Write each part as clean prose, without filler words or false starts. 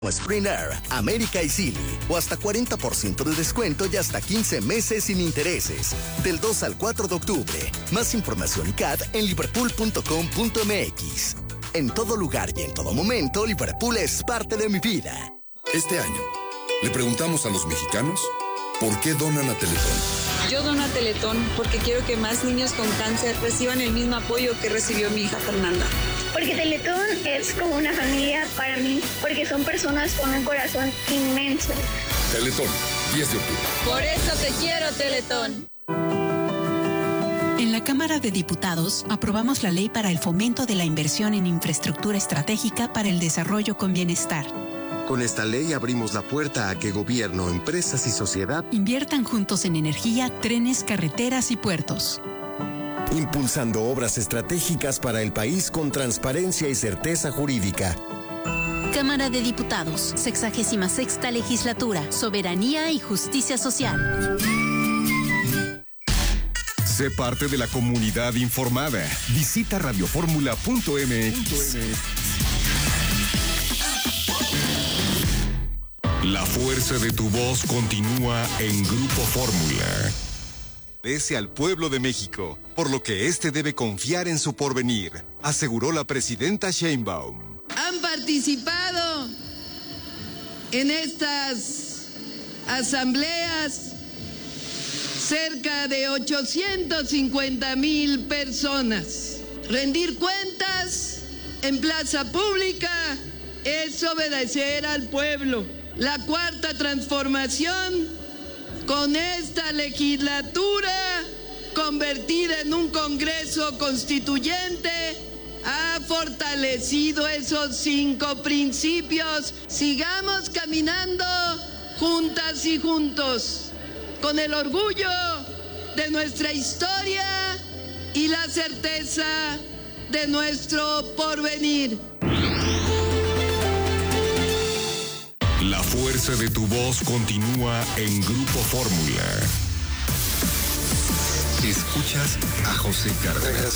Spring Air, América y Silly, o hasta 40% de descuento y hasta 15 meses sin intereses. Del 2 al 4 de octubre. Más información y CAD en liverpool.com.mx. En todo lugar y en todo momento, Liverpool es parte de mi vida. Este año, le preguntamos a los mexicanos por qué donan a Teletón. Yo dono a Teletón porque quiero que más niños con cáncer reciban el mismo apoyo que recibió mi hija Fernanda. Porque Teletón es como una familia para mí, porque son personas con un corazón inmenso. Teletón, 10 de octubre. Por eso te quiero, Teletón. En la Cámara de Diputados aprobamos la ley para el fomento de la inversión en infraestructura estratégica para el desarrollo con bienestar. Con esta ley abrimos la puerta a que gobierno, empresas y sociedad inviertan juntos en energía, trenes, carreteras y puertos. Impulsando obras estratégicas para el país con transparencia y certeza jurídica. Cámara de Diputados, 66ª Legislatura, Soberanía y Justicia Social. Sé parte de la comunidad informada. Visita radioformula.mx. La fuerza de tu voz continúa en Grupo Fórmula. Pese al pueblo de México, por lo que este debe confiar en su porvenir, aseguró la presidenta Sheinbaum. Han participado en estas asambleas cerca de 850,000 personas. Rendir cuentas en plaza pública es obedecer al pueblo. La cuarta transformación, con esta legislatura convertida en un Congreso Constituyente, ha fortalecido esos 5 principios. Sigamos caminando juntas y juntos, con el orgullo de nuestra historia y la certeza de nuestro porvenir. La fuerza de tu voz continúa en Grupo Fórmula. Escuchas a José Cárdenas.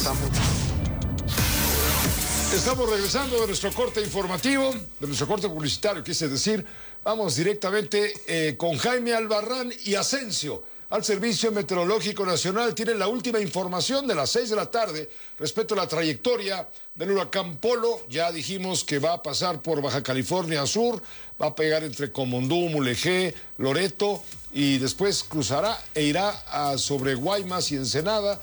Estamos regresando de nuestro corte informativo, de nuestro corte publicitario, quise decir. Vamos directamente con Jaime Albarrán y Asensio al Servicio Meteorológico Nacional. Tienen la última información de las 6 de la tarde respecto a la trayectoria del huracán Polo. Ya dijimos que va a pasar por Baja California Sur, va a pegar entre Comondú, Mulegé, Loreto y después cruzará e irá sobre Guaymas y Ensenada,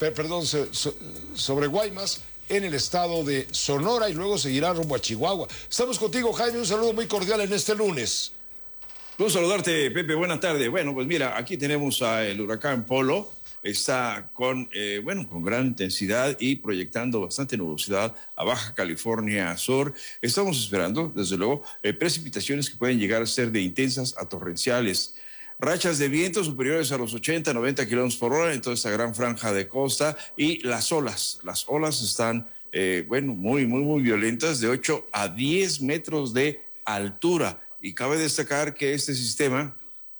sobre Guaymas en el estado de Sonora y luego seguirá rumbo a Chihuahua. Estamos contigo, Jaime, un saludo muy cordial en este lunes. Puedo saludarte, Pepe, buenas tardes. Bueno, pues mira, aquí tenemos al huracán Polo. Está con gran intensidad y proyectando bastante nubosidad a Baja California Sur. Estamos esperando, desde luego, precipitaciones que pueden llegar a ser de intensas a torrenciales. Rachas de viento superiores a los 80, 90 kilómetros por hora en toda esta gran franja de costa. Y las olas están, muy violentas, de 8 a 10 metros de altura. Y cabe destacar que este sistema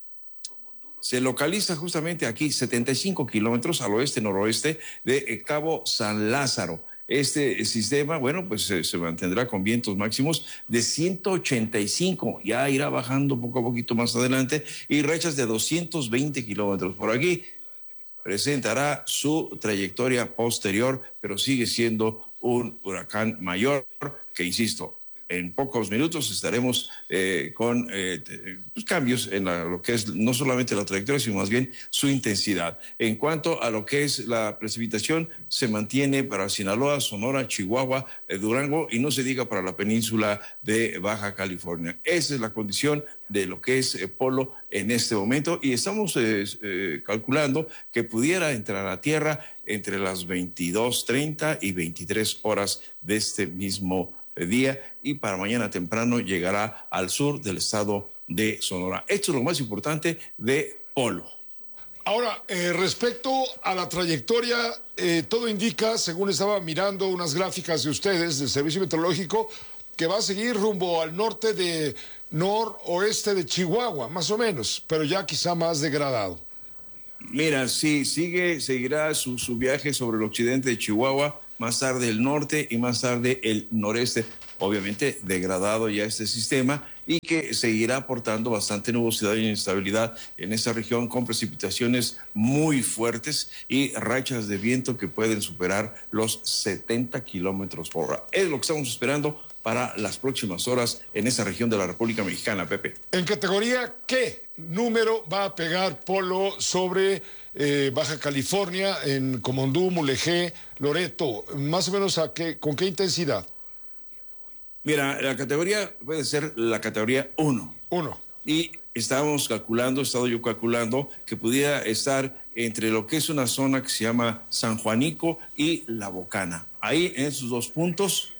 se localiza justamente aquí, 75 kilómetros al oeste-noroeste de Cabo San Lázaro. Este sistema, se mantendrá con vientos máximos de 185, ya irá bajando poco a poquito más adelante, y rachas de 220 kilómetros por aquí. Presentará su trayectoria posterior, pero sigue siendo un huracán mayor que, insisto, en pocos minutos estaremos con cambios en lo que es no solamente la trayectoria, sino más bien su intensidad. En cuanto a lo que es la precipitación, se mantiene para Sinaloa, Sonora, Chihuahua, Durango y no se diga para la península de Baja California. Esa es la condición de lo que es Polo en este momento y estamos calculando que pudiera entrar a tierra entre las 22:30 y 23 horas de este mismo día y para mañana temprano llegará al sur del estado de Sonora. Esto es lo más importante de Polo. Ahora, respecto a la trayectoria, todo indica, según estaba mirando unas gráficas de ustedes del Servicio Meteorológico, que va a seguir rumbo al norte de noroeste de Chihuahua, más o menos, pero ya quizá más degradado. Mira, sí, seguirá su viaje sobre el occidente de Chihuahua, más tarde el norte y más tarde el noreste, obviamente degradado ya este sistema, y que seguirá aportando bastante nubosidad e inestabilidad en esta región, con precipitaciones muy fuertes y rachas de viento que pueden superar los 70 kilómetros por hora. Es lo que estamos esperando para las próximas horas en esa región de la República Mexicana, Pepe. ¿En categoría qué número va a pegar Polo sobre Baja California, en Comondú, Mulegé, Loreto? Más o menos ¿con qué intensidad? Mira, la categoría puede ser la categoría 1. 1. Y he estado yo calculando que pudiera estar entre lo que es una zona que se llama San Juanico y La Bocana. Ahí, en esos dos puntos,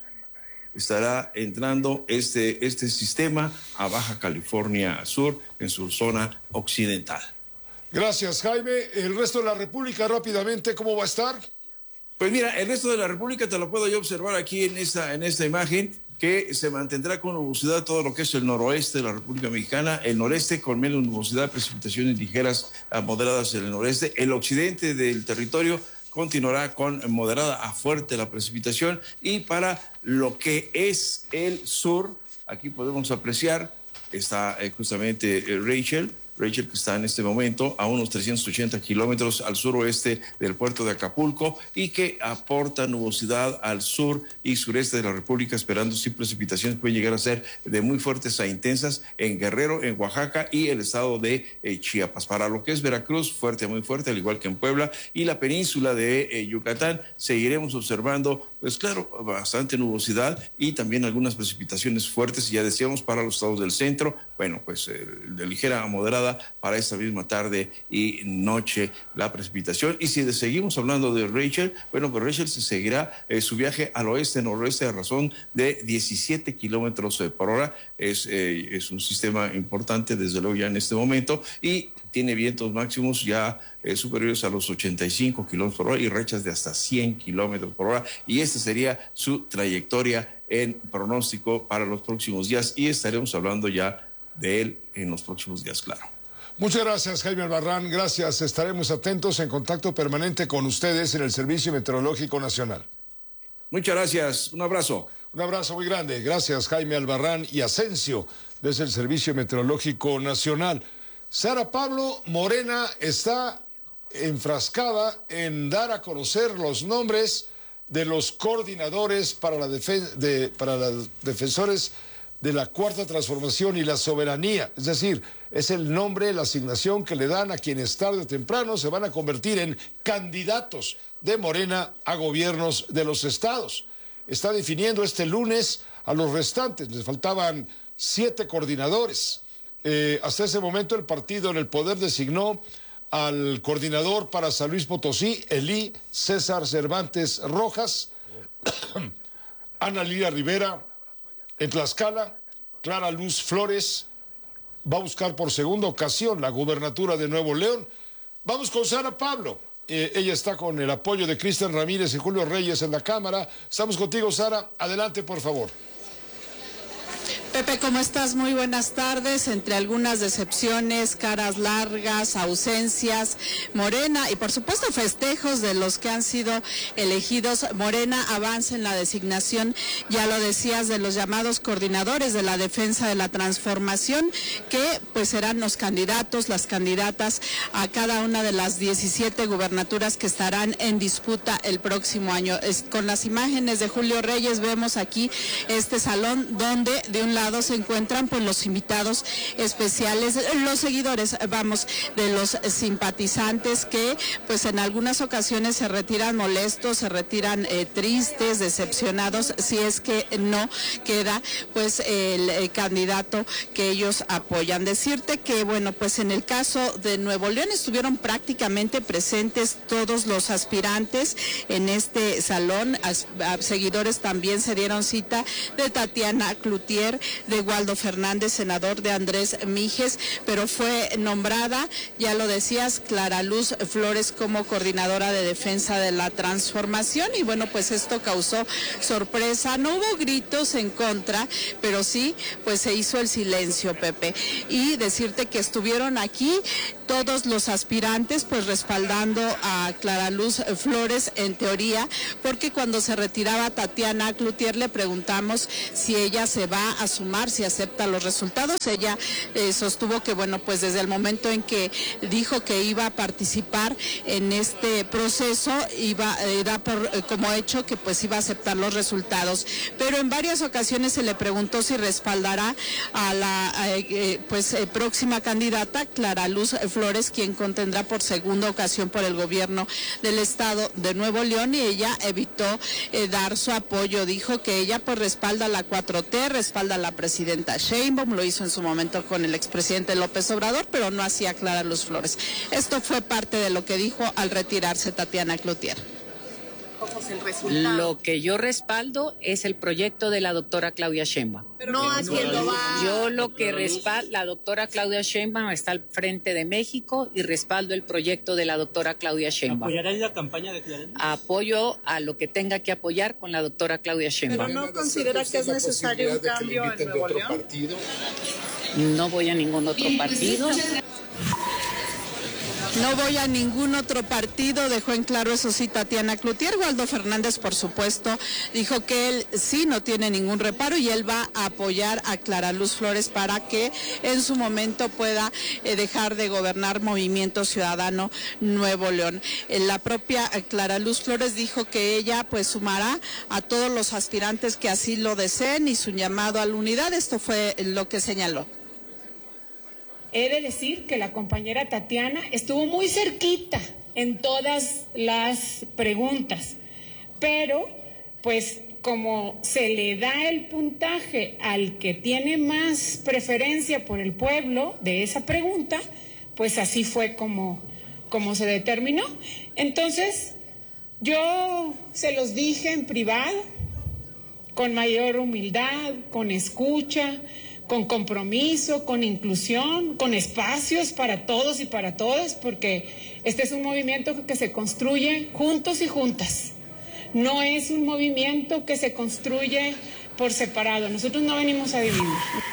estará entrando este sistema a Baja California Sur, en su zona occidental. Gracias, Jaime. El resto de la República, rápidamente, ¿cómo va a estar? Pues mira, el resto de la República te lo puedo yo observar aquí en esta imagen, que se mantendrá con nubosidad todo lo que es el noroeste de la República Mexicana, el noreste con menos nubosidad, precipitaciones ligeras a moderadas en el noreste, el occidente del territorio continuará con moderada a fuerte la precipitación, y para lo que es el sur, aquí podemos apreciar, está justamente Rachel, que está en este momento a unos 380 kilómetros al suroeste del puerto de Acapulco, y que aporta nubosidad al sur y sureste de la República, esperando si precipitaciones pueden llegar a ser de muy fuertes a intensas en Guerrero, en Oaxaca y el estado de Chiapas. Para lo que es Veracruz, fuerte a muy fuerte, al igual que en Puebla, y la península de Yucatán, seguiremos observando, pues claro, bastante nubosidad y también algunas precipitaciones fuertes, y ya decíamos, para los estados del centro, bueno, pues de ligera a moderada para esta misma tarde y noche la precipitación. Y si seguimos hablando de Rachel, bueno, pues Rachel se seguirá su viaje al oeste-noroeste a razón de 17 kilómetros por hora. Es un sistema importante, desde luego, ya en este momento, y tiene vientos máximos ya superiores a los 85 kilómetros por hora y rachas de hasta 100 kilómetros por hora. Y esta sería su trayectoria en pronóstico para los próximos días, y estaremos hablando ya de él en los próximos días, claro. Muchas gracias, Jaime Albarrán. Gracias. Estaremos atentos, en contacto permanente con ustedes en el Servicio Meteorológico Nacional. Muchas gracias. Un abrazo. Un abrazo muy grande. Gracias, Jaime Albarrán y Asensio, desde el Servicio Meteorológico Nacional. Sara Pablo, Morena está enfrascada en dar a conocer los nombres de los coordinadores para los defensores de la Cuarta Transformación y la soberanía. Es decir, es el nombre, la asignación que le dan a quienes tarde o temprano se van a convertir en candidatos de Morena a gobiernos de los estados. Está definiendo este lunes a los restantes. Les faltaban 7 coordinadores. Hasta ese momento el partido en el poder designó al coordinador para San Luis Potosí, Elí César Cervantes Rojas, Ana Lilia Rivera. En Tlaxcala, Clara Luz Flores va a buscar por segunda ocasión la gubernatura de Nuevo León. Vamos con Sara Pablo. Ella está con el apoyo de Cristian Ramírez y Julio Reyes en la Cámara. Estamos contigo, Sara. Adelante, por favor. Pepe, ¿cómo estás? Muy buenas tardes. Entre algunas decepciones, caras largas, ausencias, Morena y por supuesto festejos de los que han sido elegidos, Morena avanza en la designación, ya lo decías, de los llamados coordinadores de la defensa de la transformación, que pues serán los candidatos, las candidatas a cada una de las 17 gubernaturas que estarán en disputa el próximo año. Con las imágenes de Julio Reyes vemos aquí este salón donde de un lado se encuentran pues los invitados especiales, los seguidores, de los simpatizantes que pues en algunas ocasiones se retiran molestos, se retiran tristes, decepcionados, si es que no queda pues el candidato que ellos apoyan. Decirte que bueno, pues en el caso de Nuevo León estuvieron prácticamente presentes todos los aspirantes en este salón. Seguidores también se dieron cita de Tatiana Cloutier, de Waldo Fernández, senador, de Andrés Mijes, pero fue nombrada, ya lo decías, Clara Luz Flores como coordinadora de defensa de la transformación, y bueno, pues esto causó sorpresa. No hubo gritos en contra, pero sí, pues se hizo el silencio, Pepe. Y decirte que estuvieron aquí todos los aspirantes pues respaldando a Clara Luz Flores en teoría, porque cuando se retiraba Tatiana Cloutier le preguntamos si ella se va a sumar sumar si acepta los resultados. Ella sostuvo que, bueno, pues desde el momento en que dijo que iba a participar en este proceso, da por como hecho que pues iba a aceptar los resultados. Pero en varias ocasiones se le preguntó si respaldará a la próxima candidata, Clara Luz Flores, quien contendrá por segunda ocasión por el gobierno del estado de Nuevo León, y ella evitó dar su apoyo. Dijo que ella pues respalda a la 4T, respalda a la presidenta Sheinbaum, lo hizo en su momento con el expresidente López Obrador, pero no hacía Clara Luz Flores. Esto fue parte de lo que dijo al retirarse Tatiana Cloutier. ¿Cómo es el resultado? Lo que yo respaldo es el proyecto de la doctora Claudia Sheinbaum. No haciendo va. Yo lo que respaldo, la doctora Claudia Sheinbaum está al frente de México y respaldo el proyecto de la doctora Claudia Sheinbaum. ¿Apoyará la campaña de Claudia? Apoyo a lo que tenga que apoyar con la doctora Claudia Sheinbaum. ¿Pero no considera que es necesario un cambio en Nuevo León? No voy a ningún otro partido. No voy a ningún otro partido, dejó en claro eso sí Tatiana Cloutier. Waldo Fernández, por supuesto, dijo que él sí no tiene ningún reparo y él va a apoyar a Clara Luz Flores para que en su momento pueda dejar de gobernar Movimiento Ciudadano Nuevo León. La propia Clara Luz Flores dijo que ella pues sumará a todos los aspirantes que así lo deseen y su llamado a la unidad. Esto fue lo que señaló. He de decir que la compañera Tatiana estuvo muy cerquita en todas las preguntas, pero pues como se le da el puntaje al que tiene más preferencia por el pueblo de esa pregunta, pues así fue como se determinó. Entonces, yo se los dije en privado, con mayor humildad, con escucha, con compromiso, con inclusión, con espacios para todos y para todas, porque este es un movimiento que se construye juntos y juntas. No es un movimiento que se construye por separado. Nosotros no venimos a dividir.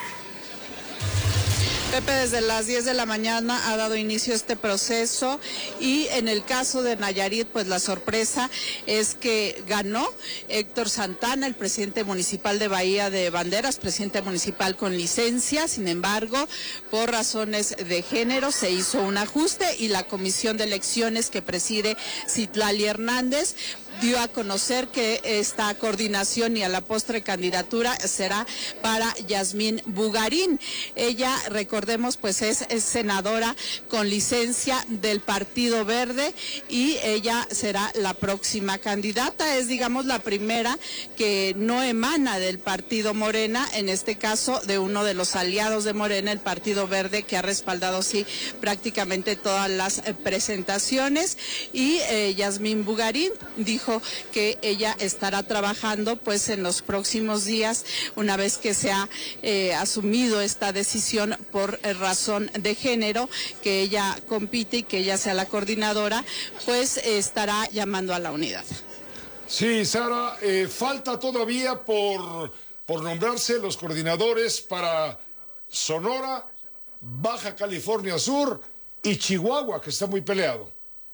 Pepe, desde las 10 de la mañana ha dado inicio a este proceso y en el caso de Nayarit, pues la sorpresa es que ganó Héctor Santana, el presidente municipal de Bahía de Banderas, presidente municipal con licencia. Sin embargo, por razones de género se hizo un ajuste y la comisión de elecciones que preside Citlali Hernández dio a conocer que esta coordinación y a la postre candidatura será para Yasmín Bugarín. Ella, recordemos, pues es senadora con licencia del Partido Verde y ella será la próxima candidata. Es, digamos, la primera que no emana del Partido Morena, en este caso de uno de los aliados de Morena, el Partido Verde, que ha respaldado, sí, prácticamente todas las presentaciones. Y Yasmín Bugarín dijo que ella estará trabajando pues en los próximos días, una vez que se ha asumido esta decisión por razón de género, que ella compite y que ella sea la coordinadora, pues estará llamando a la unidad. Sí, Sara, falta todavía por nombrarse los coordinadores para Sonora, Baja California Sur y Chihuahua, que está muy peleado.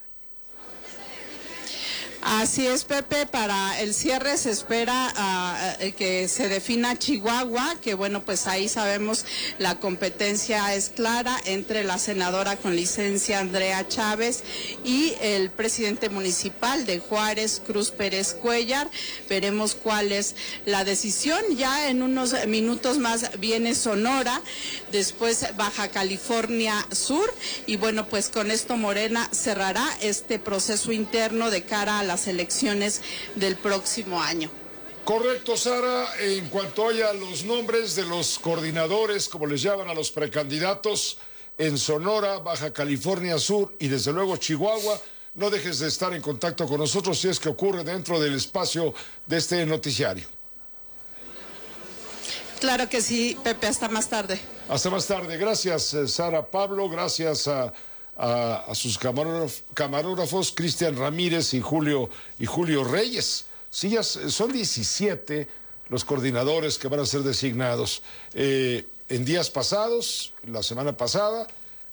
Así es, Pepe, para el cierre se espera que se defina Chihuahua, que bueno, pues ahí sabemos la competencia es clara entre la senadora con licencia Andrea Chávez y el presidente municipal de Juárez, Cruz Pérez Cuellar. Veremos cuál es la decisión. Ya en unos minutos más viene Sonora, después Baja California Sur y bueno, pues con esto Morena cerrará este proceso interno de cara a las elecciones del próximo año. Correcto, Sara. En cuanto haya los nombres de los coordinadores, como les llaman a los precandidatos, en Sonora, Baja California Sur y desde luego Chihuahua, no dejes de estar en contacto con nosotros si es que ocurre dentro del espacio de este noticiario. Claro que sí, Pepe, hasta más tarde. Hasta más tarde. Gracias, Sara Pablo, gracias a sus camarógrafos Cristian Ramírez y Julio Reyes. Sí, ya son 17 los coordinadores que van a ser designados. En días pasados, la semana pasada,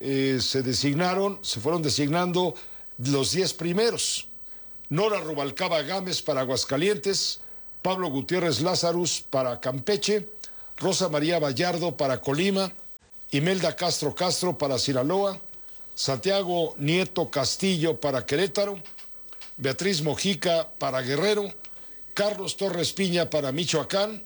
se fueron designando los 10 primeros. Nora Rubalcaba Gámez para Aguascalientes, Pablo Gutiérrez Lázarus para Campeche, Rosa María Vallardo para Colima, Imelda Castro Castro para Sinaloa, Santiago Nieto Castillo para Querétaro, Beatriz Mojica para Guerrero, Carlos Torres Piña para Michoacán,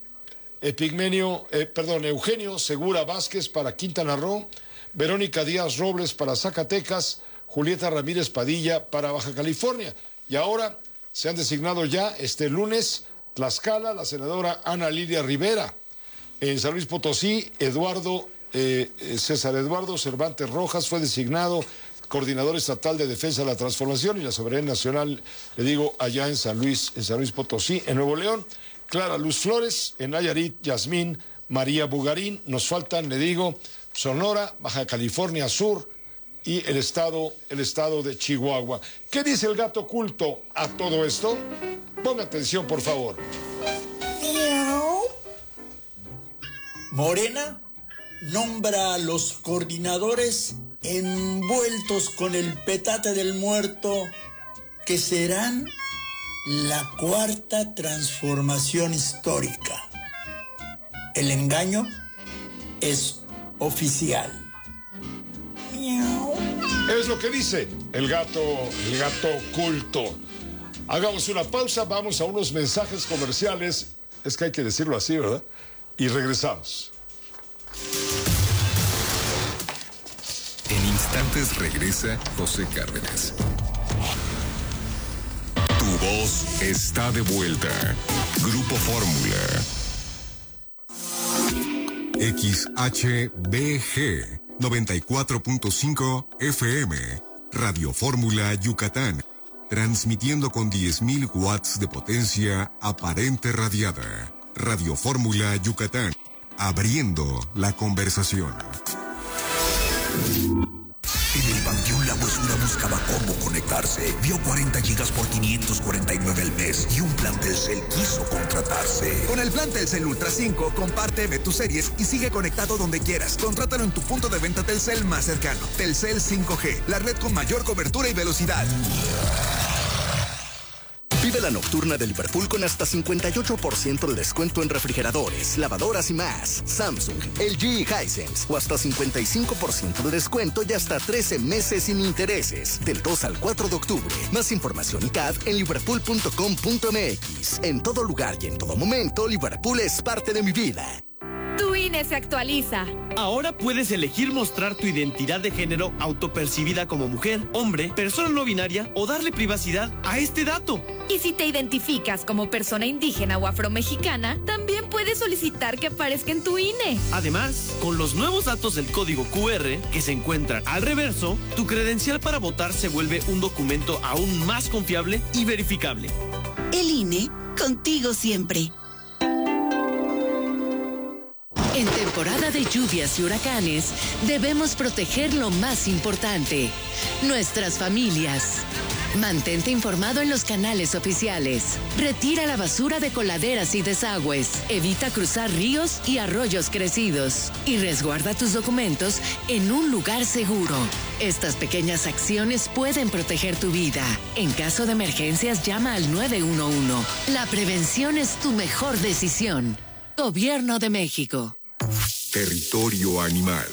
Eugenio Segura Vázquez para Quintana Roo, Verónica Díaz Robles para Zacatecas, Julieta Ramírez Padilla para Baja California. Y ahora se han designado ya este lunes Tlaxcala, la senadora Ana Lilia Rivera. En San Luis Potosí, César Eduardo Cervantes Rojas fue designado coordinador estatal de defensa de la transformación y la soberanía nacional, le digo, allá en San Luis Potosí. En Nuevo León, Clara Luz Flores. En Nayarit, Yasmín María Bugarín. Nos faltan, le digo, Sonora, Baja California Sur y el estado de Chihuahua. ¿Qué dice el gato oculto a todo esto? Ponga atención, por favor. Morena nombra a los coordinadores envueltos con el petate del muerto, que serán la cuarta transformación histórica. El engaño es oficial. Es lo que dice el gato oculto. Hagamos una pausa, vamos a unos mensajes comerciales. Es que hay que decirlo así, ¿verdad? Y regresamos. En instantes regresa José Cárdenas. Tu voz está de vuelta. Grupo Fórmula. XHBG 94.5 FM. Radio Fórmula Yucatán. Transmitiendo con 10.000 watts de potencia aparente radiada. Radio Fórmula Yucatán. Abriendo la conversación. En el Panteón La Huesura buscaba cómo conectarse. Vio 40 gigas por 549 al mes y un plan Telcel quiso contratarse. Con el plan Telcel Ultra 5, comparte, ve tus series y sigue conectado donde quieras. Contrátalo en tu punto de venta Telcel más cercano. Telcel 5G, la red con mayor cobertura y velocidad. Vive la nocturna de Liverpool con hasta 58% de descuento en refrigeradores, lavadoras y más. Samsung, LG y Hisense. O hasta 55% de descuento y hasta 13 meses sin intereses. Del 2 al 4 de octubre. Más información y CAD en liverpool.com.mx. En todo lugar y en todo momento, Liverpool es parte de mi vida. Tu INE se actualiza. Ahora puedes elegir mostrar tu identidad de género autopercibida como mujer, hombre, persona no binaria o darle privacidad a este dato. Y si te identificas como persona indígena o afromexicana, también puedes solicitar que aparezca en tu INE. Además, con los nuevos datos del código QR que se encuentran al reverso, tu credencial para votar se vuelve un documento aún más confiable y verificable. El INE, contigo siempre. En temporada de lluvias y huracanes, debemos proteger lo más importante, nuestras familias. Mantente informado en los canales oficiales. Retira la basura de coladeras y desagües. Evita cruzar ríos y arroyos crecidos. Y resguarda tus documentos en un lugar seguro. Estas pequeñas acciones pueden proteger tu vida. En caso de emergencias, llama al 911. La prevención es tu mejor decisión. Gobierno de México. Territorio animal.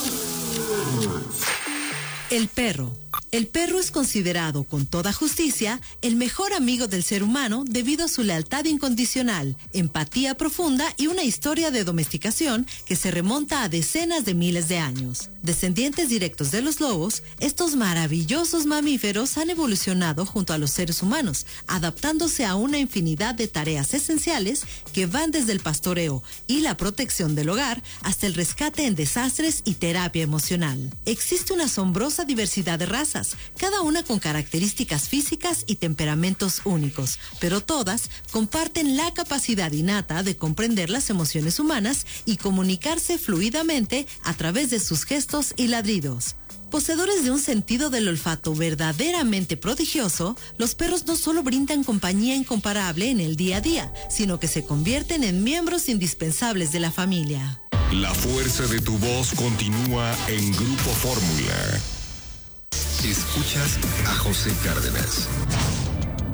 El perro. El perro es considerado con toda justicia el mejor amigo del ser humano debido a su lealtad incondicional, empatía profunda y una historia de domesticación que se remonta a decenas de miles de años. Descendientes directos de los lobos, estos maravillosos mamíferos han evolucionado junto a los seres humanos, adaptándose a una infinidad de tareas esenciales que van desde el pastoreo y la protección del hogar hasta el rescate en desastres y terapia emocional. Existe una asombrosa diversidad de razas, cada una con características físicas y temperamentos únicos, pero todas comparten la capacidad innata de comprender las emociones humanas y comunicarse fluidamente a través de sus gestos y ladridos. Poseedores de un sentido del olfato verdaderamente prodigioso, los perros no solo brindan compañía incomparable en el día a día, sino que se convierten en miembros indispensables de la familia. La fuerza de tu voz continúa en Grupo Fórmula. Escuchas a José Cárdenas.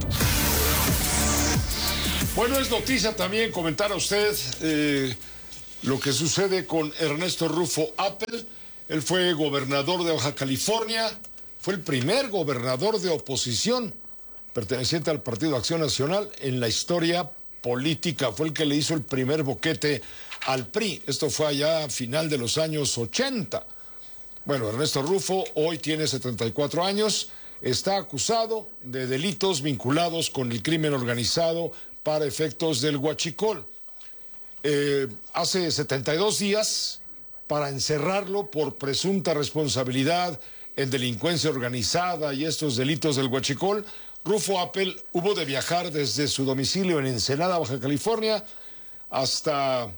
Bueno, es noticia también comentar a usted lo que sucede con Ernesto Rufo Appel. Él fue gobernador de Baja California, fue el primer gobernador de oposición perteneciente al Partido Acción Nacional en la historia política. Fue el que le hizo el primer boquete al PRI. Esto fue allá a final de los años 80. Bueno, Ernesto Rufo hoy tiene 74 años, está acusado de delitos vinculados con el crimen organizado para efectos del huachicol. Hace 72 días, para encerrarlo por presunta responsabilidad en delincuencia organizada y estos delitos del huachicol, Rufo Appel hubo de viajar desde su domicilio en Ensenada, Baja California, hasta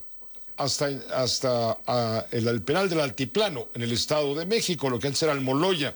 el penal del Altiplano, en el Estado de México, lo que antes era Almoloya.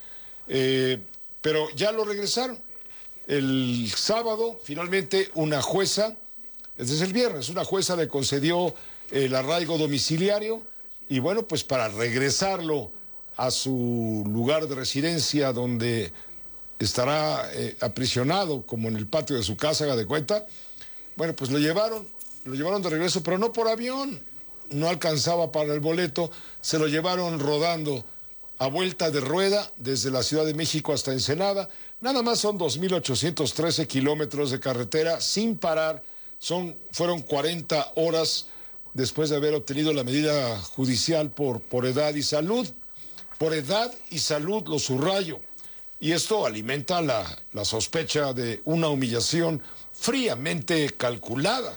Pero ya lo regresaron. El sábado, finalmente, una jueza, desde el viernes, una jueza le concedió el arraigo domiciliario y bueno, pues para regresarlo a su lugar de residencia donde estará aprisionado, como en el patio de su casa, haga de cuenta, bueno, pues lo llevaron de regreso, pero no por avión, no alcanzaba para el boleto, se lo llevaron rodando a vuelta de rueda desde la Ciudad de México hasta Ensenada. Nada más son 2.813 kilómetros de carretera sin parar, fueron 40 horas después de haber obtenido la medida judicial por edad y salud. Por edad y salud, lo subrayo. Y esto alimenta la sospecha de una humillación fríamente calculada.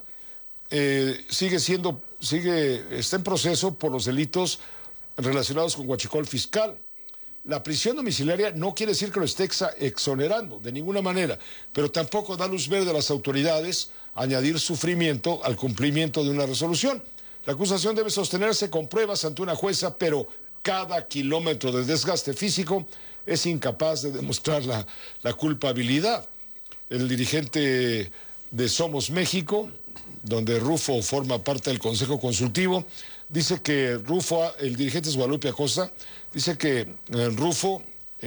Está en proceso por los delitos relacionados con huachicol fiscal. La prisión domiciliaria no quiere decir que lo esté exonerando de ninguna manera, pero tampoco da luz verde a las autoridades a añadir sufrimiento al cumplimiento de una resolución. La acusación debe sostenerse con pruebas ante una jueza, pero cada kilómetro de desgaste físico es incapaz de demostrar la culpabilidad. El dirigente de Somos México, donde Rufo forma parte del Consejo Consultivo, dice que el dirigente es Guadalupe Acosta, dice que Rufo,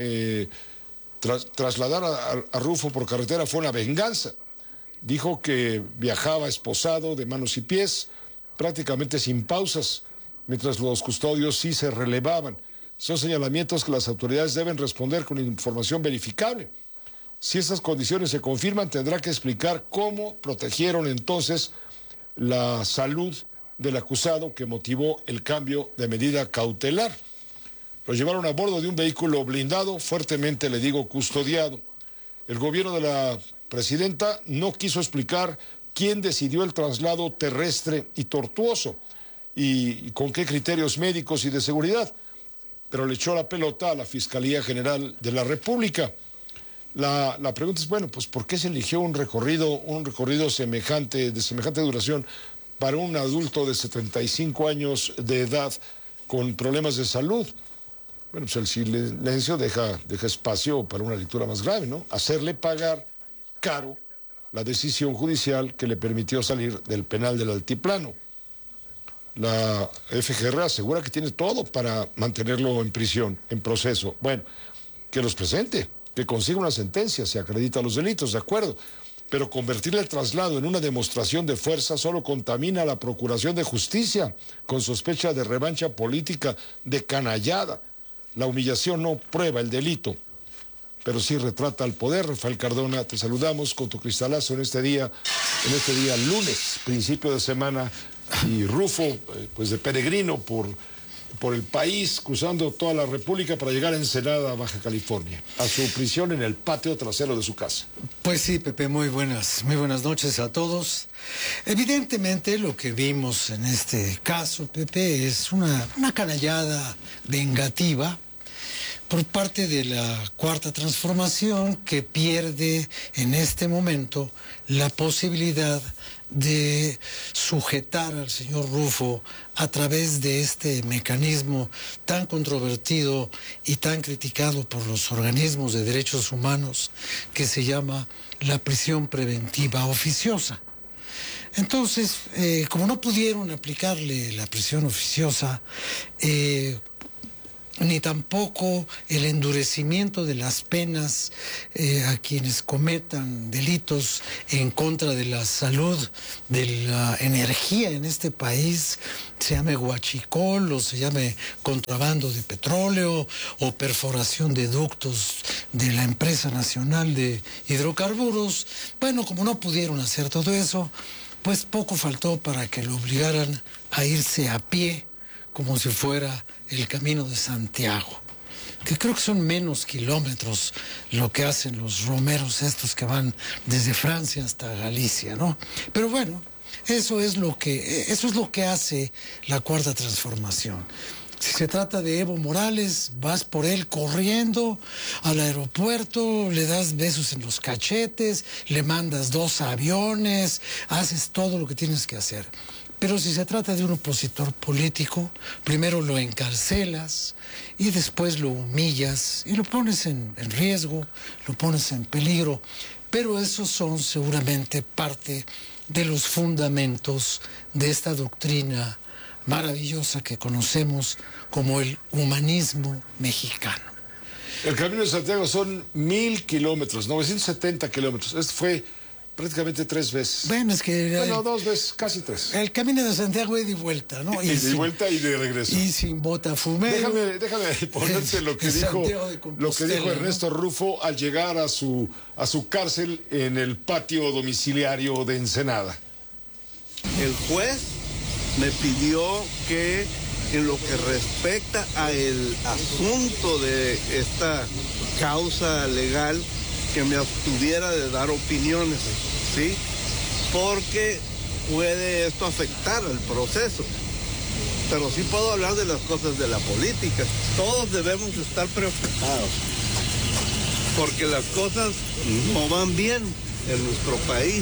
trasladar a Rufo por carretera fue una venganza. Dijo que viajaba esposado de manos y pies, prácticamente sin pausas, mientras los custodios sí se relevaban. Son señalamientos que las autoridades deben responder con información verificable. Si esas condiciones se confirman, tendrá que explicar cómo protegieron entonces la salud del acusado que motivó el cambio de medida cautelar. Lo llevaron a bordo de un vehículo blindado, fuertemente, le digo, custodiado. El gobierno de la presidenta no quiso explicar quién decidió el traslado terrestre y tortuoso y con qué criterios médicos y de seguridad, pero le echó la pelota a la Fiscalía General de la República. La pregunta es, bueno, pues ¿por qué se eligió un recorrido de semejante duración para un adulto de 75 años de edad con problemas de salud? Bueno, pues el silencio deja espacio para una lectura más grave, ¿no? Hacerle pagar caro la decisión judicial que le permitió salir del penal del Altiplano. La FGR asegura que tiene todo para mantenerlo en prisión, en proceso. Bueno, que los presente, que consiga una sentencia, se acredita los delitos, de acuerdo. Pero convertirle el traslado en una demostración de fuerza solo contamina a la Procuración de Justicia, con sospecha de revancha política, de canallada. La humillación no prueba el delito, pero sí retrata al poder. Rafael Cardona, te saludamos con tu cristalazo en este día lunes, principio de semana, y Rufo, pues de peregrino por el país, cruzando toda la República para llegar a Ensenada, Baja California, a su prisión en el patio trasero de su casa. Pues sí, Pepe, muy buenas noches a todos. Evidentemente lo que vimos en este caso, Pepe, es una canallada vengativa por parte de la Cuarta Transformación, que pierde en este momento la posibilidad de sujetar al señor Rufo a través de este mecanismo tan controvertido y tan criticado por los organismos de derechos humanos que se llama la prisión preventiva oficiosa. Entonces, como no pudieron aplicarle la prisión oficiosa, ni tampoco el endurecimiento de las penas a quienes cometan delitos en contra de la salud, de la energía en este país, se llame huachicol o se llame contrabando de petróleo o perforación de ductos de la Empresa Nacional de Hidrocarburos. Bueno, como no pudieron hacer todo eso, pues poco faltó para que lo obligaran a irse a pie, como si fuera el Camino de Santiago, que creo que son menos kilómetros lo que hacen los romeros estos que van desde Francia hasta Galicia, ¿no? Pero bueno, eso es lo que hace la Cuarta Transformación. Si se trata de Evo Morales, vas por él corriendo al aeropuerto, le das besos en los cachetes, le mandas 2 aviones, haces todo lo que tienes que hacer. Pero si se trata de un opositor político, primero lo encarcelas y después lo humillas y lo pones en riesgo, lo pones en peligro. Pero esos son seguramente parte de los fundamentos de esta doctrina maravillosa que conocemos como el humanismo mexicano. El Camino de Santiago son 1000 kilómetros, 970 kilómetros. Esto fue prácticamente 3 veces. Bueno, es que... Bueno, 2 veces, casi 3. El Camino de Santiago es de vuelta, ¿no? Y de vuelta y de regreso. Y sin Botafumeiro. Déjame ponerte lo que dijo Ernesto Rufo al llegar a su cárcel en el patio domiciliario de Ensenada. El juez me pidió que en lo que respecta a el asunto de esta causa legal, que me abstuviera de dar opiniones, ¿sí? Porque puede esto afectar al proceso. Pero sí puedo hablar de las cosas de la política. Todos debemos estar preocupados, porque las cosas no van bien en nuestro país.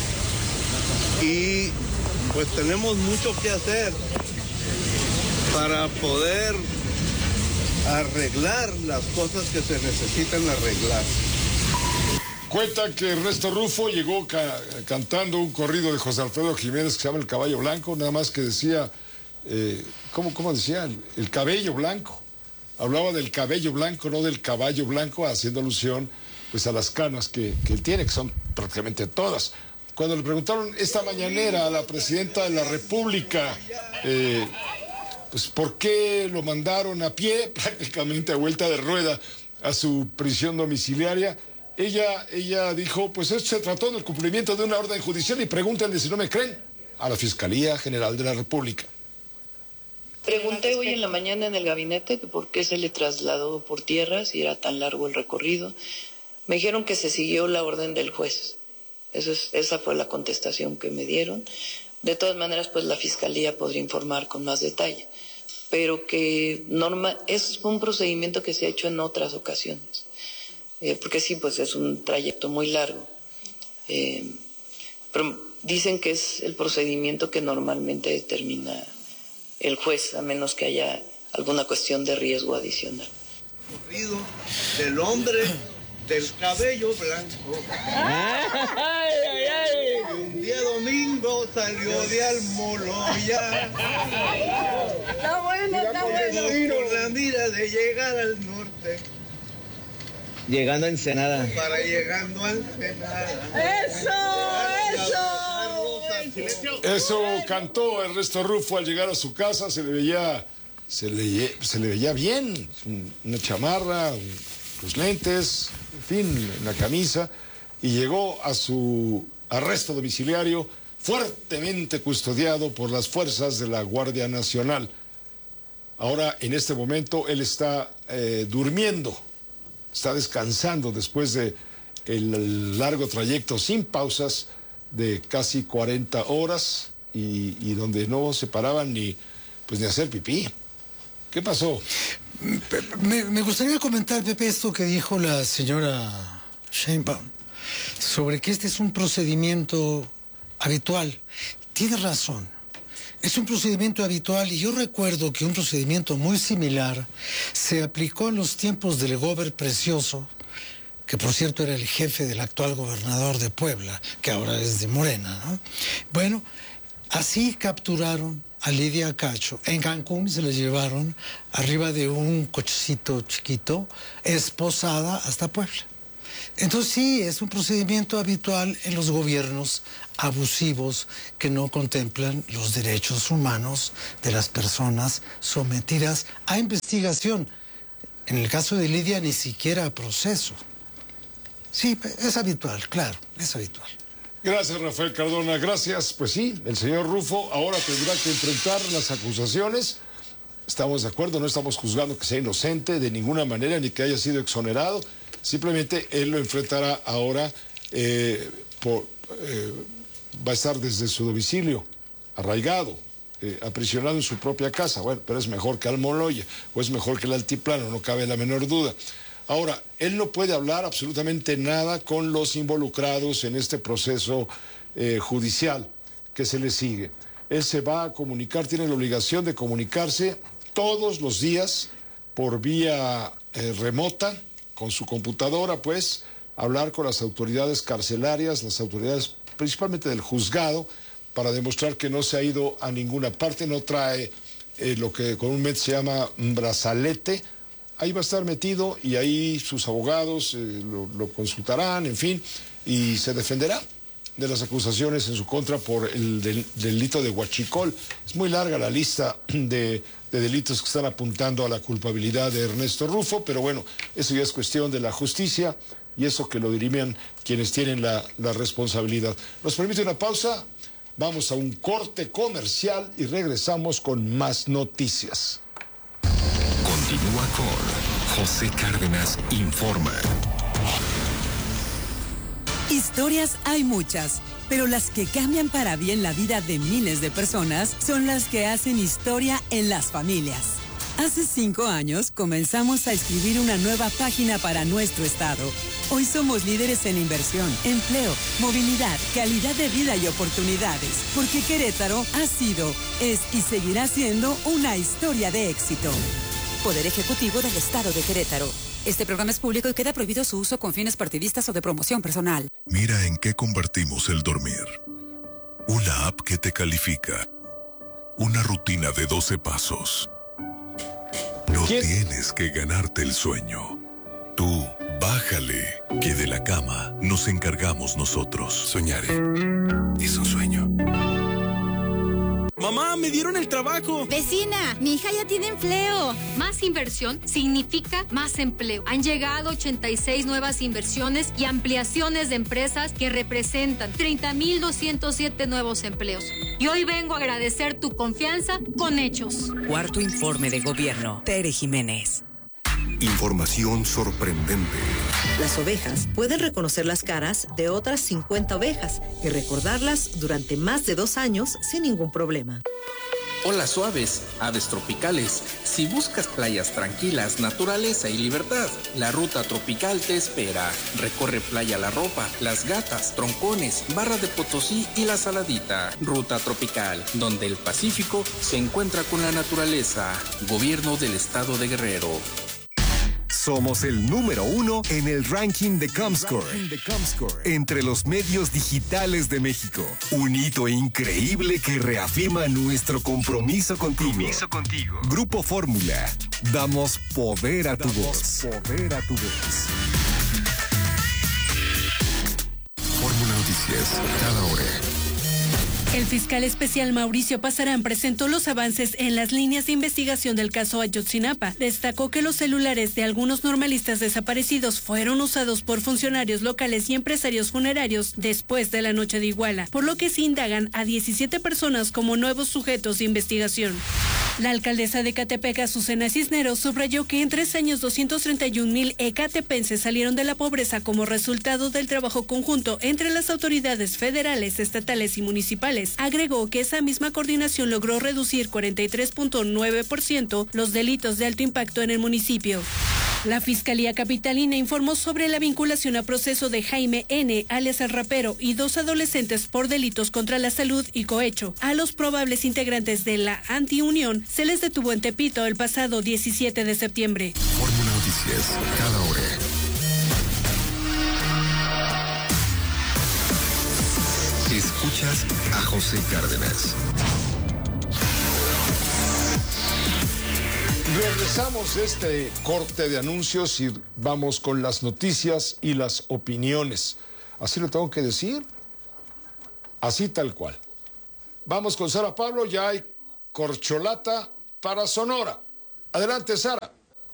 Y pues tenemos mucho que hacer para poder arreglar las cosas que se necesitan arreglar. Cuenta que Ernesto Rufo llegó cantando un corrido de José Alfredo Jiménez que se llama El Caballo Blanco, nada más que decía, ¿cómo decía? El cabello blanco. Hablaba del cabello blanco, no del caballo blanco, haciendo alusión pues a las canas que él tiene, que son prácticamente todas. Cuando le preguntaron esta mañanera a la presidenta de la República, pues ¿por qué lo mandaron a pie, prácticamente a vuelta de rueda, a su prisión domiciliaria? Ella dijo, pues esto se trató del cumplimiento de una orden judicial y pregúntenle si no me creen a la Fiscalía General de la República. Pregunté hoy en la mañana en el gabinete que por qué se le trasladó por tierra si era tan largo el recorrido. Me dijeron que se siguió la orden del juez. Esa fue la contestación que me dieron. De todas maneras, pues la Fiscalía podría informar con más detalle, pero que es un procedimiento que se ha hecho en otras ocasiones. Porque sí, pues es un trayecto muy largo. Pero dicen que es el procedimiento que normalmente determina el juez, a menos que haya alguna cuestión de riesgo adicional. Del hombre del cabello blanco. Y un día domingo salió de Almoloya. Está bueno. Con la mira de llegar al norte. Llegando a Ensenada. Para llegando a Ensenada. Eso cantó Ernesto Rufo al llegar a su casa. Se le veía bien. Una chamarra, los lentes, en fin, una camisa. Y llegó a su arresto domiciliario fuertemente custodiado por las fuerzas de la Guardia Nacional. Ahora, en este momento, él está durmiendo. Está descansando después de el largo trayecto sin pausas de casi 40 horas y donde no se paraban ni hacer pipí. ¿Qué pasó? Me gustaría comentar, Pepe, esto que dijo la señora Sheinbaum sobre que este es un procedimiento habitual. Tiene razón. Es un procedimiento habitual y yo recuerdo que un procedimiento muy similar se aplicó en los tiempos del Gober Precioso, que por cierto era el jefe del actual gobernador de Puebla, que ahora es de Morena, ¿no? Bueno, Así capturaron a Lidia Cacho en Cancún y se la llevaron arriba de un cochecito chiquito, esposada hasta Puebla. Entonces sí, es un procedimiento habitual en los gobiernos abusivos que no contemplan los derechos humanos de las personas sometidas a investigación. En el caso de Lidia ni siquiera a proceso. Sí, es habitual, claro, es habitual. Gracias, Rafael Cardona, gracias. Pues sí, el señor Rufo ahora tendrá que enfrentar las acusaciones. Estamos de acuerdo, no estamos juzgando que sea inocente de ninguna manera ni que haya sido exonerado. Simplemente él lo enfrentará ahora, va a estar desde su domicilio, arraigado, aprisionado en su propia casa. Bueno, pero es mejor que Almoloya, o es mejor que el Altiplano, no cabe la menor duda. Ahora, él no puede hablar absolutamente nada con los involucrados en este proceso judicial que se le sigue. Él se va a comunicar, tiene la obligación de comunicarse todos los días por vía remota, con su computadora, pues, hablar con las autoridades carcelarias, las autoridades principalmente del juzgado, para demostrar que no se ha ido a ninguna parte, no trae lo que comúnmente se llama un brazalete. Ahí va a estar metido y ahí sus abogados lo consultarán, en fin, y se defenderá de las acusaciones en su contra por el delito de huachicol. Es muy larga la lista de delitos que están apuntando a la culpabilidad de Ernesto Rufo, pero bueno, eso ya es cuestión de la justicia y eso que lo dirimen quienes tienen la responsabilidad. ¿Nos permite una pausa? Vamos a un corte comercial y regresamos con más noticias. Continúa con José Cárdenas Informa. Historias hay muchas, pero las que cambian para bien la vida de miles de personas son las que hacen historia en las familias. Hace 5 años comenzamos a escribir una nueva página para nuestro estado. Hoy somos líderes en inversión, empleo, movilidad, calidad de vida y oportunidades, porque Querétaro ha sido, es y seguirá siendo una historia de éxito. Poder Ejecutivo del Estado de Querétaro. Este programa es público y queda prohibido su uso con fines partidistas o de promoción personal. Mira en qué convertimos el dormir. Una app que te califica. Una rutina de 12 pasos. No tienes que ganarte el sueño. Tú, bájale, que de la cama nos encargamos nosotros. Soñaré. Es un sueño. Mamá, me dieron el trabajo. Vecina, mi hija ya tiene empleo. Más inversión significa más empleo. Han llegado 86 nuevas inversiones y ampliaciones de empresas que representan 30,207 nuevos empleos. Y hoy vengo a agradecer tu confianza con hechos. Cuarto informe de gobierno. Tere Jiménez. Información sorprendente. Las ovejas pueden reconocer las caras de otras 50 ovejas y recordarlas durante más de 2 años sin ningún problema. Hola suaves, aves tropicales. Si buscas playas tranquilas, naturaleza y libertad, la Ruta Tropical te espera. Recorre Playa La Ropa, Las Gatas, Troncones, Barra de Potosí y La Saladita. Ruta Tropical, donde el Pacífico se encuentra con la naturaleza. Gobierno del Estado de Guerrero. Somos el número 1 en el ranking de Comscore, entre los medios digitales de México. Un hito increíble que reafirma nuestro compromiso contigo. Grupo Fórmula. Damos poder a tu voz. Fórmula Noticias, cada hora. El fiscal especial Mauricio Pasarán presentó los avances en las líneas de investigación del caso Ayotzinapa. Destacó que los celulares de algunos normalistas desaparecidos fueron usados por funcionarios locales y empresarios funerarios después de la noche de Iguala, por lo que se indagan a 17 personas como nuevos sujetos de investigación. La alcaldesa de Ecatepec, Azucena Cisneros, subrayó que en 3 años 231,000 ecatepenses salieron de la pobreza como resultado del trabajo conjunto entre las autoridades federales, estatales y municipales. Agregó que esa misma coordinación logró reducir 43.9% los delitos de alto impacto en el municipio. La Fiscalía Capitalina informó sobre la vinculación a proceso de Jaime N., alias El Rapero, y 2 adolescentes por delitos contra la salud y cohecho. A los probables integrantes de la Antiunión se les detuvo en Tepito el pasado 17 de septiembre. Fórmula Noticias, cada hora. Escuchas a José Cárdenas. Regresamos de este corte de anuncios y vamos con las noticias y las opiniones. Así lo tengo que decir, así tal cual. Vamos con Sara Pablo, ya hay corcholata para Sonora. Adelante, Sara.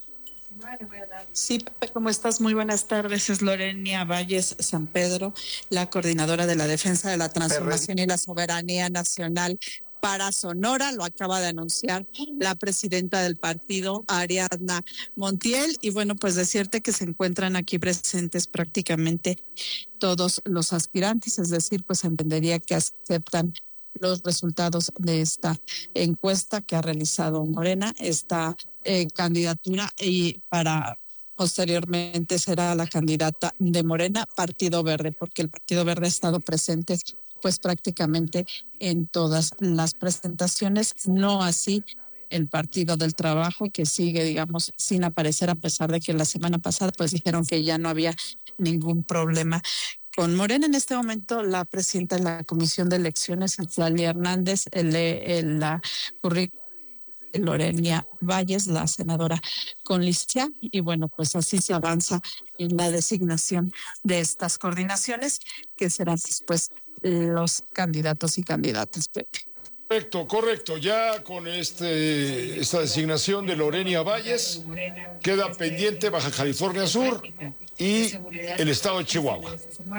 Sí, Pepe, ¿cómo estás? Muy buenas tardes. Es Lorena Valles San Pedro, la coordinadora de la Defensa de la Transformación y la Soberanía Nacional para Sonora. Lo acaba de anunciar la presidenta del partido, Ariadna Montiel. Y bueno, pues decirte que se encuentran aquí presentes prácticamente todos los aspirantes, es decir, pues entendería que aceptan los resultados de esta encuesta que ha realizado Morena, esta candidatura, y para posteriormente será la candidata de Morena, Partido Verde, porque el Partido Verde ha estado presente pues prácticamente en todas las presentaciones, no así el Partido del Trabajo, que sigue, digamos, sin aparecer, a pesar de que la semana pasada pues dijeron que ya no había ningún problema con Morena. En este momento, la presidenta de la Comisión de Elecciones, Citlali Hernández, la Lorena Valles, la senadora con licencia, y bueno, pues así se avanza en la designación de estas coordinaciones, que serán después los candidatos y candidatas, Pepe. Correcto. Ya con esta designación de Lorena Valles, queda pendiente Baja California Sur y el estado de Chihuahua.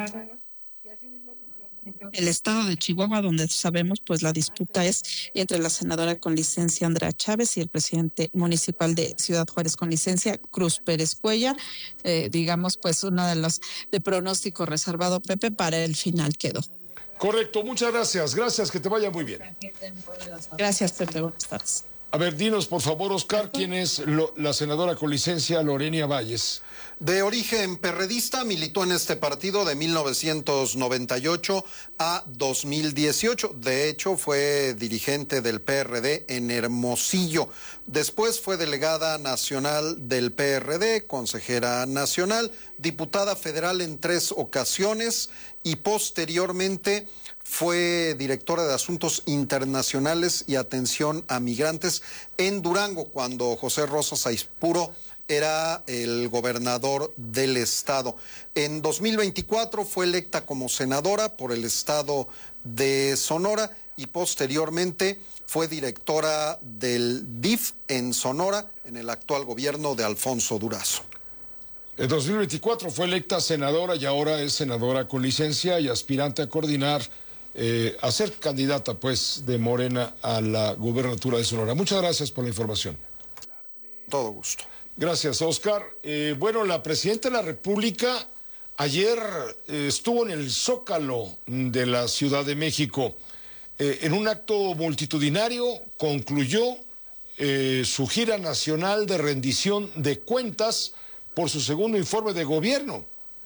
El estado de Chihuahua, donde sabemos pues la disputa es entre la senadora con licencia Andrea Chávez y el presidente municipal de Ciudad Juárez con licencia Cruz Pérez Cuellar. Digamos pues uno de los de pronóstico reservado, Pepe, para el final quedó. Correcto, muchas gracias. Gracias, que te vaya muy bien. Gracias, Pepe. Buenas tardes. A ver, dinos, por favor, Oscar, ¿quién es la senadora con licencia Lorena Valles? De origen perredista, militó en este partido de 1998 a 2018. De hecho, fue dirigente del PRD en Hermosillo. Después fue delegada nacional del PRD, consejera nacional, diputada federal en 3 ocasiones y posteriormente fue directora de Asuntos Internacionales y Atención a Migrantes en Durango, cuando José Rosas Aispuro era el gobernador del estado. En 2024 fue electa como senadora por el estado de Sonora y posteriormente fue directora del DIF en Sonora en el actual gobierno de Alfonso Durazo. En 2024 fue electa senadora y ahora es senadora con licencia y aspirante a coordinar, a ser candidata pues de Morena a la gubernatura de Sonora. Muchas gracias por la información. Todo gusto. Gracias, Oscar. Bueno, la presidenta de la República ayer estuvo en el Zócalo de la Ciudad de México. En un acto multitudinario concluyó su gira nacional de rendición de cuentas por su segundo informe de gobierno.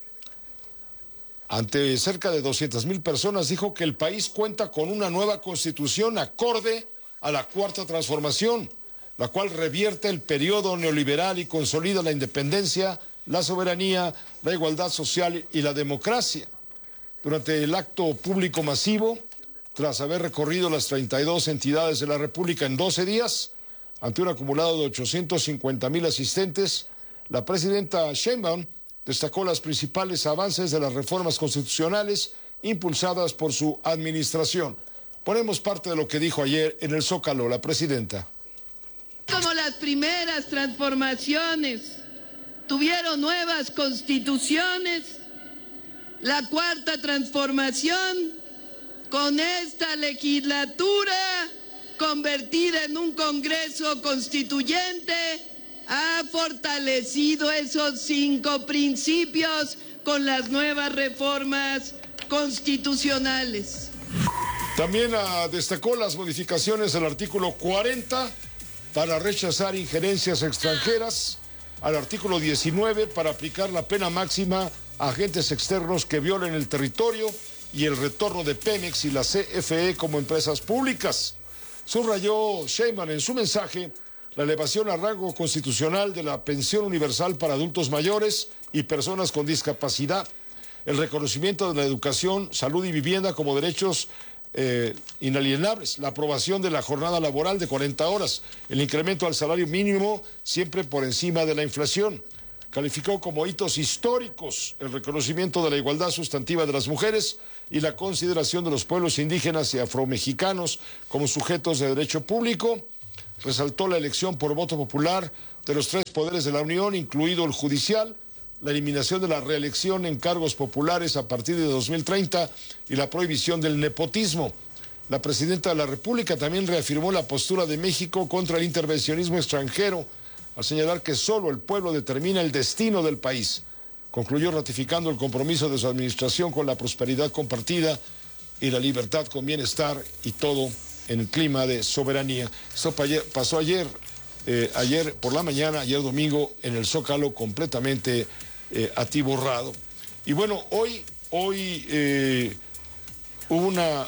Ante cerca de 200,000 personas dijo que el país cuenta con una nueva constitución acorde a la Cuarta Transformación, la cual revierte el periodo neoliberal y consolida la independencia, la soberanía, la igualdad social y la democracia. Durante el acto público masivo, tras haber recorrido las 32 entidades de la República en 12 días, ante un acumulado de 850,000 asistentes, la presidenta Sheinbaum destacó los principales avances de las reformas constitucionales impulsadas por su administración. Ponemos parte de lo que dijo ayer en el Zócalo la presidenta. Como las primeras transformaciones tuvieron nuevas constituciones, la Cuarta Transformación, con esta legislatura convertida en un Congreso Constituyente, ha fortalecido esos 5 principios con las nuevas reformas constitucionales. También destacó las modificaciones del artículo 40 para rechazar injerencias extranjeras, al artículo 19 para aplicar la pena máxima a agentes externos que violen el territorio y el retorno de Pemex y la CFE como empresas públicas. Subrayó Sheinbaum en su mensaje la elevación a rango constitucional de la pensión universal para adultos mayores y personas con discapacidad. el reconocimiento de la educación, salud y vivienda como derechos inalienables, la aprobación de la jornada laboral de 40 horas, el incremento al salario mínimo siempre por encima de la inflación. Calificó como hitos históricos el reconocimiento de la igualdad sustantiva de las mujeres y la consideración de los pueblos indígenas y afromexicanos como sujetos de derecho público. Resaltó la elección por voto popular de los 3 poderes de la Unión, incluido el judicial, la eliminación de la reelección en cargos populares a partir de 2030 y la prohibición del nepotismo. La presidenta de la República también reafirmó la postura de México contra el intervencionismo extranjero, al señalar que solo el pueblo determina el destino del país. Concluyó ratificando el compromiso de su administración con la prosperidad compartida y la libertad con bienestar, y todo en el clima de soberanía. Esto pasó ayer por la mañana, ayer domingo, en el Zócalo, completamente atiborrado. Y bueno, hoy hubo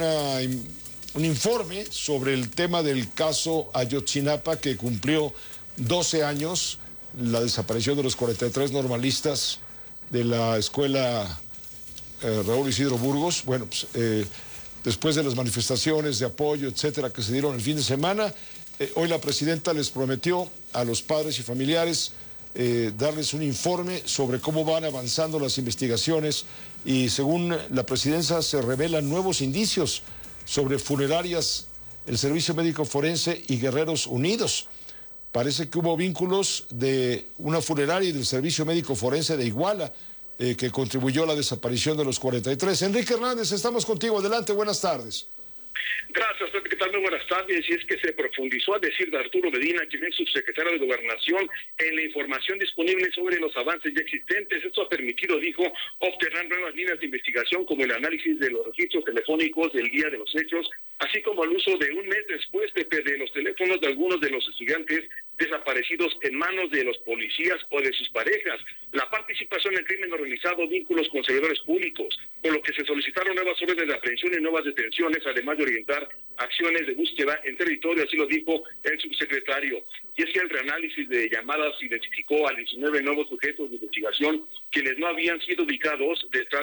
un informe sobre el tema del caso Ayotzinapa, que cumplió 12 años, la desaparición de los 43 normalistas de la escuela Raúl Isidro Burgos. Bueno, pues, después de las manifestaciones de apoyo, etcétera, que se dieron el fin de semana, hoy la presidenta les prometió a los padres y familiares darles un informe sobre cómo van avanzando las investigaciones, y según la presidencia se revelan nuevos indicios sobre funerarias, el Servicio Médico Forense y Guerreros Unidos. Parece que hubo vínculos de una funeraria y del Servicio Médico Forense de Iguala que contribuyó a la desaparición de los 43. Enrique Hernández, estamos contigo. Adelante, buenas tardes. Gracias, Pepe. ¿Qué tal? Muy buenas tardes. Y es que se profundizó, a decir de Arturo Medina, quien es subsecretario de Gobernación, en la información disponible sobre los avances ya existentes. Esto ha permitido, dijo, obtener nuevas líneas de investigación, como el análisis de los registros telefónicos del día de los hechos, así como el uso de un mes después, Pepe, de los teléfonos de algunos de los estudiantes desaparecidos en manos de los policías o de sus parejas, la participación en crimen organizado, vínculos con servidores públicos, por lo que se solicitaron nuevas órdenes de aprehensión y nuevas detenciones, además de orientar acciones de búsqueda en territorio, así lo dijo el subsecretario. Y es que el reanálisis de llamadas identificó a 19 nuevos sujetos de investigación quienes no habían sido ubicados.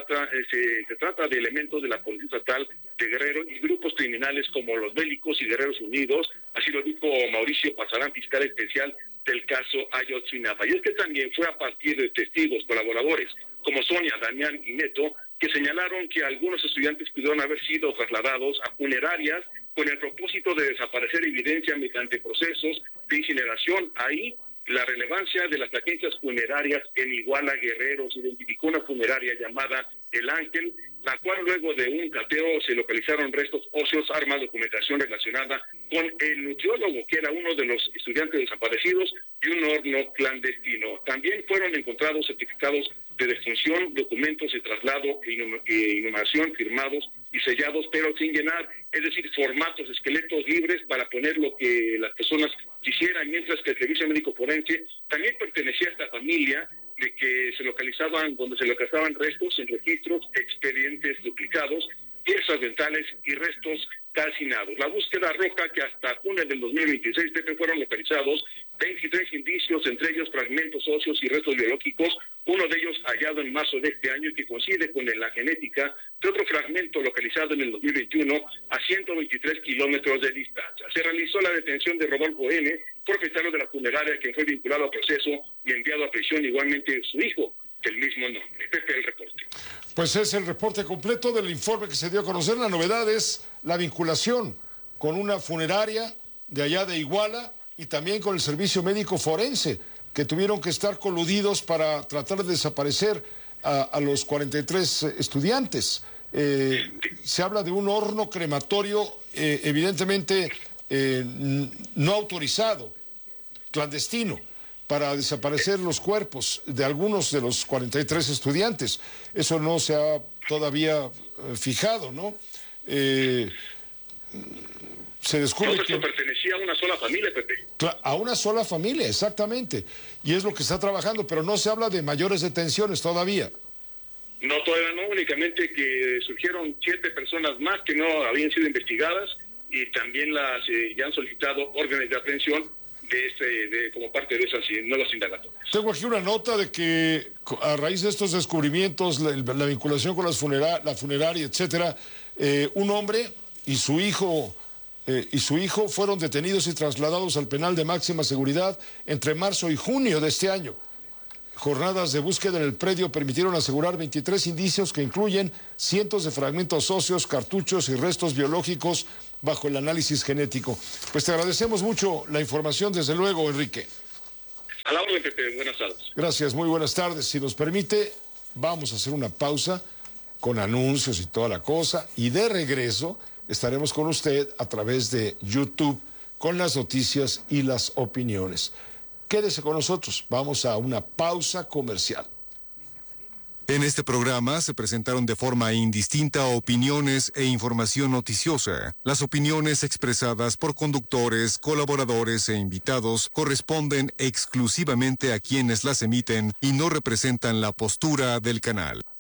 Se trata de elementos de la Policía Estatal de Guerrero y grupos criminales como los Bélicos y Guerreros Unidos, así lo dijo Mauricio Pasarán, fiscal especial del caso Ayotzinapa. Y es que también fue a partir de testigos colaboradores como Sonia, Damián y Neto, que señalaron que algunos estudiantes pudieron haber sido trasladados a funerarias con el propósito de desaparecer evidencia mediante procesos de incineración. Ahí la relevancia de las agencias funerarias en Iguala, Guerrero. Se identificó una funeraria llamada El Ángel, la cual luego de un cateo se localizaron restos óseos, armas, documentación relacionada con el nutriólogo, que era uno de los estudiantes desaparecidos, y un horno clandestino. También fueron encontrados certificados de defunción, documentos de traslado e inhumación firmados y sellados, pero sin llenar, es decir, formatos, esqueletos libres para poner lo que las personas quisieran, mientras que el Servicio Médico Forense también pertenecía a esta familia, de que donde se localizaban restos en registros, expedientes duplicados, piezas dentales y restos calcinados. La búsqueda arroja que hasta junio del 2026 fueron localizados 23 indicios, entre ellos fragmentos óseos y restos biológicos, uno de ellos hallado en marzo de este año, que coincide con la genética de otro fragmento localizado en el 2021 a 123 kilómetros de distancia. Se realizó la detención de Rodolfo N., propietario de la funeraria, quien fue vinculado a proceso y enviado a prisión, igualmente su hijo, del mismo nombre. Pepe, el reporte. Pues es el reporte completo del informe que se dio a conocer. La novedad es la vinculación con una funeraria de allá de Iguala y también con el Servicio Médico Forense, que tuvieron que estar coludidos para tratar de desaparecer a los 43 estudiantes. Se habla de un horno crematorio evidentemente no autorizado, clandestino, para desaparecer los cuerpos de algunos de los 43 estudiantes. Eso no se ha todavía fijado, ¿no? Se descubre que pertenecía a una sola familia, Pepe. A una sola familia, exactamente. Y es lo que está trabajando, pero no se habla de mayores detenciones todavía. No, todavía no, únicamente que surgieron 7 personas más que no habían sido investigadas, y también ya han solicitado órdenes de aprehensión como parte de esas nuevas indagatorias. Tengo aquí una nota de que a raíz de estos descubrimientos, la vinculación con la funeraria, etcétera, un hombre y su hijo fueron detenidos y trasladados al penal de máxima seguridad entre marzo y junio de este año. Jornadas de búsqueda en el predio permitieron asegurar 23 indicios que incluyen cientos de fragmentos óseos, cartuchos y restos biológicos bajo el análisis genético. Pues te agradecemos mucho la información, desde luego, Enrique. A la orden, Pepe. Buenas tardes. Gracias, muy buenas tardes. Si nos permite, vamos a hacer una pausa con anuncios y toda la cosa, y de regreso estaremos con usted a través de YouTube con las noticias y las opiniones. Quédese con nosotros, vamos a una pausa comercial. En este programa se presentaron de forma indistinta opiniones e información noticiosa. Las opiniones expresadas por conductores, colaboradores e invitados corresponden exclusivamente a quienes las emiten y no representan la postura del canal.